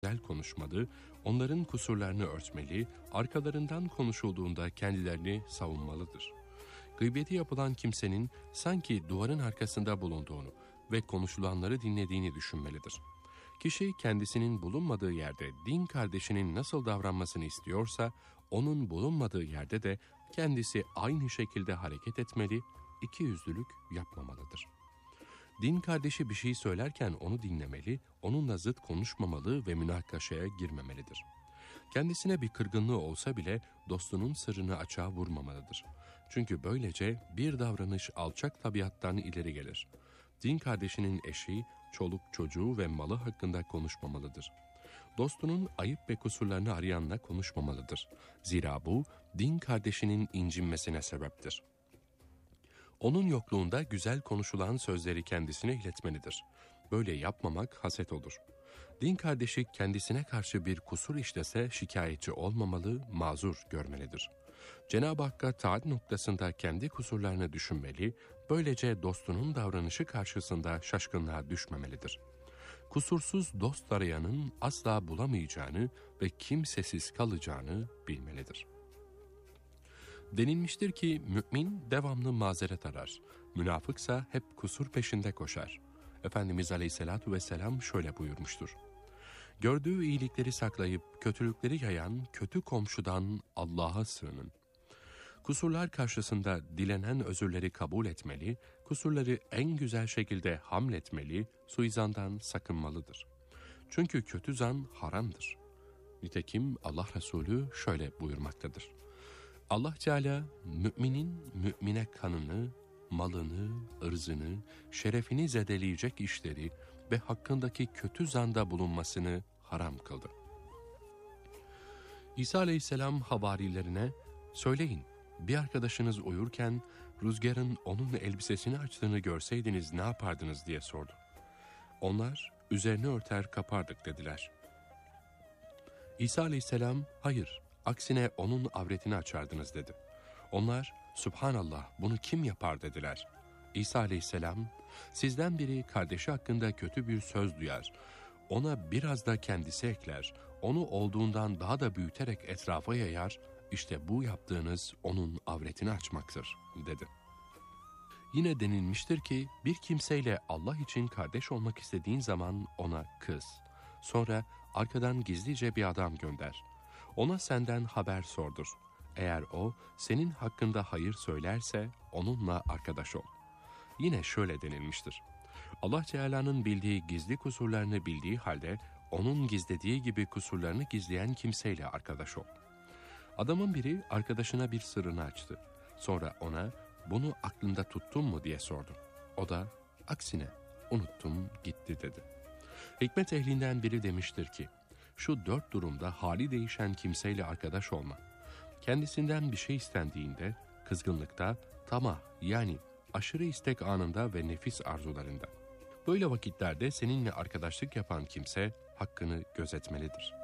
güzel konuşmalı, onların kusurlarını örtmeli, arkalarından konuşulduğunda kendilerini savunmalıdır. Gıybeti yapılan kimsenin sanki duvarın arkasında bulunduğunu ve konuşulanları dinlediğini düşünmelidir. Kişi kendisinin bulunmadığı yerde din kardeşinin nasıl davranmasını istiyorsa, onun bulunmadığı yerde de kendisi aynı şekilde hareket etmeli, ikiyüzlülük yapmamalıdır. Din kardeşi bir şey söylerken onu dinlemeli, onunla zıt konuşmamalı ve münakaşaya girmemelidir. Kendisine bir kırgınlığı olsa bile dostunun sırrını açığa vurmamalıdır. Çünkü böylece bir davranış alçak tabiattan ileri gelir. Din kardeşinin eşi, çoluk çocuğu ve malı hakkında konuşmamalıdır. Dostunun ayıp ve kusurlarını arayanla konuşmamalıdır. Zira bu, din kardeşinin incinmesine sebeptir. Onun yokluğunda güzel konuşulan sözleri kendisine iletmelidir. Böyle yapmamak haset olur. Din kardeşi kendisine karşı bir kusur işlese şikayetçi olmamalı, mazur görmelidir. Cenab-ı Hakk'a taat noktasında kendi kusurlarını düşünmeli, böylece dostunun davranışı karşısında şaşkınlığa düşmemelidir. Kusursuz dost arayanın asla bulamayacağını ve kimsesiz kalacağını bilmelidir. Denilmiştir ki mümin devamlı mazeret arar, münafıksa hep kusur peşinde koşar. Efendimiz Aleyhisselatü Vesselam şöyle buyurmuştur: gördüğü iyilikleri saklayıp kötülükleri yayan kötü komşudan Allah'a sığının. Kusurlar karşısında dilenen özürleri kabul etmeli, kusurları en güzel şekilde hamletmeli, suizandan sakınmalıdır. Çünkü kötü zan haramdır. Nitekim Allah Resulü şöyle buyurmaktadır: Allah Teala müminin mümine kanını, malını, ırzını, şerefini zedeleyecek işleri ve hakkındaki kötü zanda bulunmasını haram kıldı. İsa Aleyhisselam havarilerine, söyleyin, bir arkadaşınız uyurken rüzgarın onun elbisesini açtığını görseydiniz ne yapardınız diye sordu. Onlar, üzerini örter kapardık dediler. İsa Aleyhisselam, hayır, aksine onun avretini açardınız dedi. Onlar, Subhanallah, bunu kim yapar dediler. İsa Aleyhisselam, sizden biri kardeşi hakkında kötü bir söz duyar, ona biraz da kendisi ekler, onu olduğundan daha da büyüterek etrafa yayar, işte bu yaptığınız onun avretini açmaktır dedi. Yine denilmiştir ki bir kimseyle Allah için kardeş olmak istediğin zaman ona kız, sonra arkadan gizlice bir adam gönder. Ona senden haber sordur. Eğer o senin hakkında hayır söylerse onunla arkadaş ol. Yine şöyle denilmiştir: Allah Teala'nın bildiği gizli kusurlarını bildiği halde onun gizlediği gibi kusurlarını gizleyen kimseyle arkadaş ol. Adamın biri arkadaşına bir sırrını açtı. Sonra ona bunu aklında tuttun mu diye sordu. O da aksine unuttum gitti dedi. Hikmet ehlinden biri demiştir ki, şu 4 durumda hali değişen kimseyle arkadaş olma. Kendisinden bir şey istendiğinde, kızgınlıkta, tamah yani aşırı istek anında ve nefis arzularında. Böyle vakitlerde seninle arkadaşlık yapan kimse hakkını gözetmelidir.